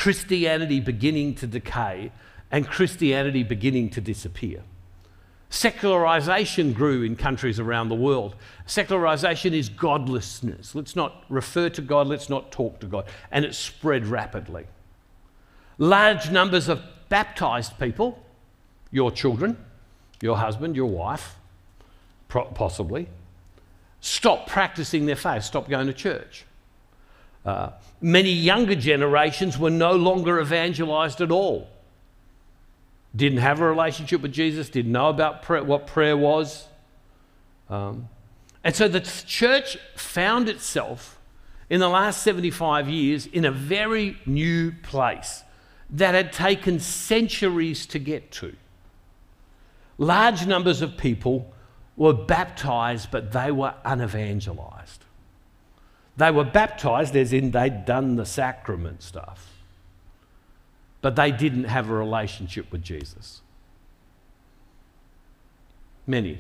Christianity beginning to decay and Christianity beginning to disappear. Secularization grew in countries around the world. Secularization is godlessness. Let's not refer to God, let's not talk to God. And it spread rapidly. Large numbers of baptized people, your children, your husband, your wife, possibly, stopped practicing their faith, stopped going to church. Many younger generations were no longer evangelized at all. Didn't have a relationship with Jesus, didn't know about what prayer was. And so the church found itself in the last 75 years in a very new place that had taken centuries to get to. Large numbers of people were baptized, but they were unevangelized. They were baptized as in they'd done the sacrament stuff, but they didn't have a relationship with Jesus. Many.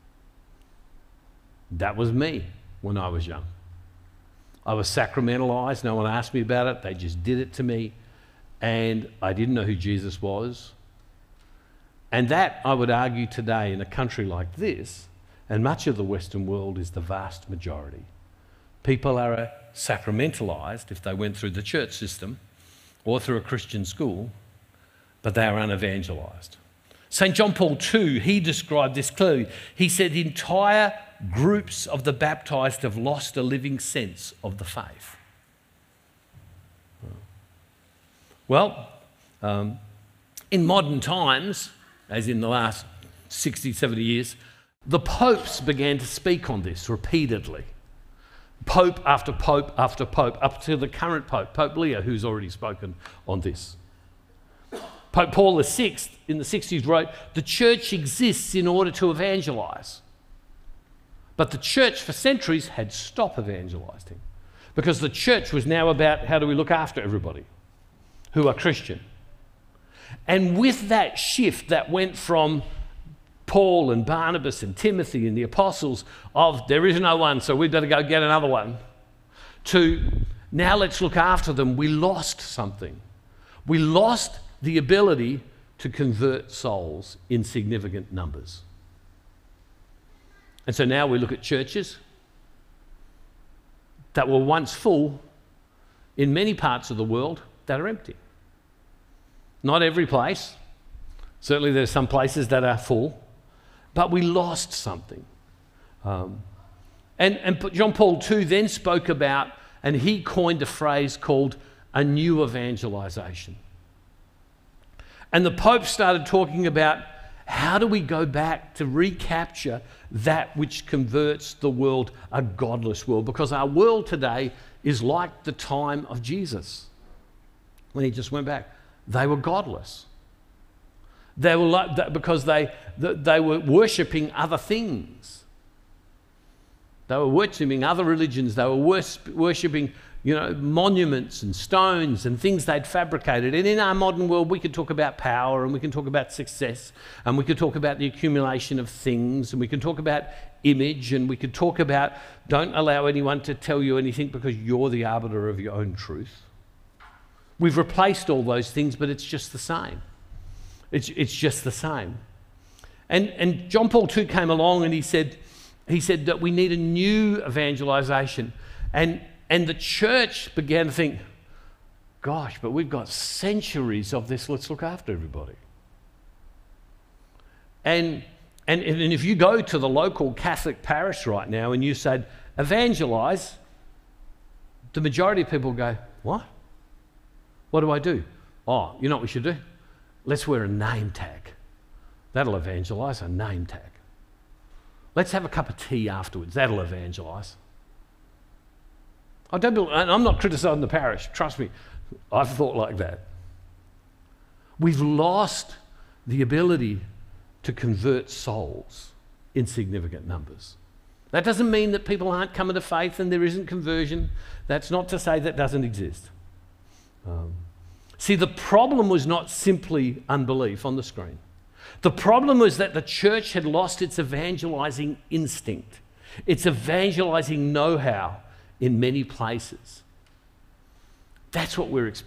That was me when I was young. I was sacramentalized. No one asked me about it. They just did it to me. And I didn't know who Jesus was. And that, I would argue today, in a country like this, and much of the Western world, is the vast majority. People are sacramentalized if they went through the church system or through a Christian school, but they are unevangelized. St. John Paul II, he described this clearly. He said entire groups of the baptized have lost a living sense of the faith. Well, in modern times, as in the last 60, 70 years, the popes began to speak on this repeatedly. Pope after pope after pope, up to the current pope, Pope Leo, who's already spoken on this. Pope Paul VI in the 60s wrote, "The church exists in order to evangelize." But the church for centuries had stopped evangelizing because the church was now about how do we look after everybody who are Christian. And with that shift that went from Paul and Barnabas and Timothy and the apostles of there is no one, so we'd better go get another one, to now let's look after them, we lost something. We lost the ability to convert souls in significant numbers. And so now we look at churches that were once full in many parts of the world that are empty. Not every place. Certainly there's some places that are full. But we lost something. And John Paul II then spoke about, and he coined a phrase called a new evangelization. And the Pope started talking about how do we go back to recapture that which converts the world, a godless world, because our world today is like the time of Jesus when he just went back. They were godless. They were like that because they were worshipping other things. They were worshipping other religions. They were worshipping, monuments and stones and things they'd fabricated. And in our modern world, we could talk about power and we can talk about success and we could talk about the accumulation of things and we can talk about image and we could talk about don't allow anyone to tell you anything because you're the arbiter of your own truth. We've replaced all those things, but it's just the same. It's just the same. And John Paul II came along and he said that we need a new evangelization. And the church began to think, gosh, but we've got centuries of this, let's look after everybody. And if you go to the local Catholic parish right now and you said, evangelize, the majority of people go, what? What do I do? Oh, you know what we should do? Let's wear a name tag. That'll evangelize, a name tag. Let's have a cup of tea afterwards. That'll evangelize. And I'm not criticizing the parish. Trust me, I've thought like that. We've lost the ability to convert souls in significant numbers. That doesn't mean that people aren't coming to faith and there isn't conversion. That's not to say that doesn't exist. See, the problem was not simply unbelief on the screen. The problem was that the church had lost its evangelizing instinct, its evangelizing know-how in many places. That's what we're